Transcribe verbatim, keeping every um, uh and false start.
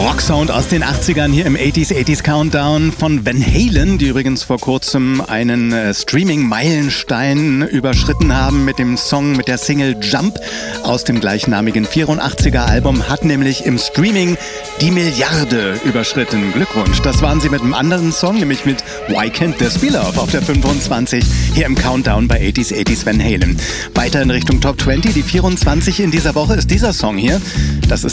Rocksound aus den achtzigern hier im achtziger achtziger Countdown von Van Halen, die übrigens vor kurzem einen äh, Streaming-Meilenstein überschritten haben mit dem Song, mit der Single Jump aus dem gleichnamigen vierundachtziger Album, hat nämlich im Streaming die Milliarde überschritten. Glückwunsch, das waren sie mit einem anderen Song, nämlich mit Why Can't This Be Love auf der fünfundzwanzig hier im Countdown bei achtziger achtziger Van Halen. Weiter in Richtung Top zwanzig, die vierundzwanzig in dieser Woche ist dieser Song hier. Das ist